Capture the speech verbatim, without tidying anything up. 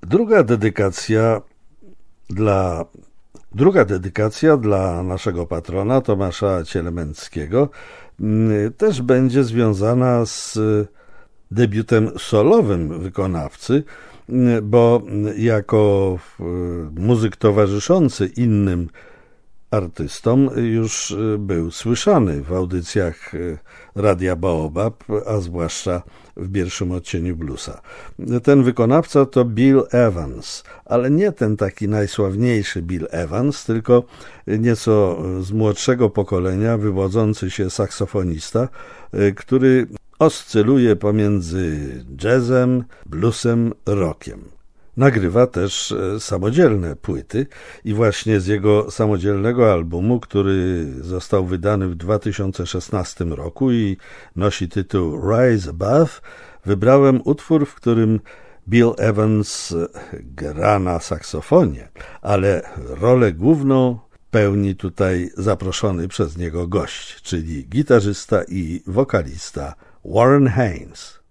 Druga dedykacja dla Druga dedykacja dla naszego patrona Tomasza Cielemęckiego też będzie związana z debiutem solowym wykonawcy, bo jako muzyk towarzyszący innym artystom już był słyszany w audycjach Radia Baobab, a zwłaszcza w pierwszym odcieniu bluesa. Ten wykonawca to Bill Evans, ale nie ten taki najsławniejszy Bill Evans, tylko nieco z młodszego pokolenia wywodzący się saksofonista, który oscyluje pomiędzy jazzem, bluesem, rockiem. Nagrywa też samodzielne płyty i właśnie z jego samodzielnego albumu, który został wydany w dwa tysiące szesnastym roku i nosi tytuł Rise Above, wybrałem utwór, w którym Bill Evans gra na saksofonie, ale rolę główną pełni tutaj zaproszony przez niego gość, czyli gitarzysta i wokalista Warren Haynes.